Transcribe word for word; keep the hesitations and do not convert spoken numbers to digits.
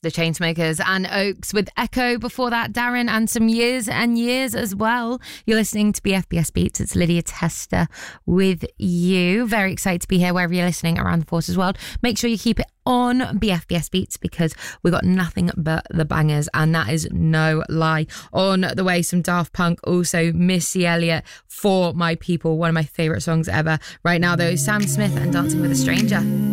The Chainsmokers and Oaks with Echo before that, Darren, and some Years and Years as well. You're listening to B F B S Beats. It's Lydia Tester with you. Very excited to be here wherever you're listening around the Forces world. Make sure you keep it on B F B S Beats because we've got nothing but the bangers, and that is no lie. On the way, some Daft Punk, also Missy Elliott, For My People, one of my favourite songs ever. Right now though, Sam Smith and Dancing with a Stranger.